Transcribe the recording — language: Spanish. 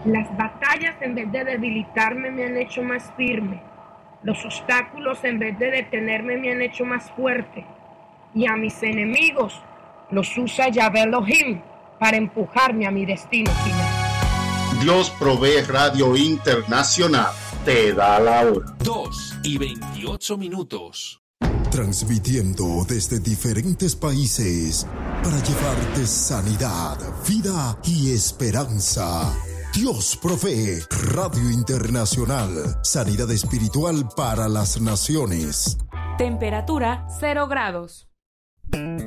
Las batallas, en vez de debilitarme, me han hecho más firme. Los obstáculos, en vez de detenerme, me han hecho más fuerte. Y a mis enemigos los usa Yahvé Elohim para empujarme a mi destino final. Dios Provee Radio Internacional te da la hora. 2:28. Transmitiendo desde diferentes países para llevarte sanidad, vida y esperanza. Dios Provee Radio Internacional. Sanidad espiritual para las naciones. Temperatura 0 grados.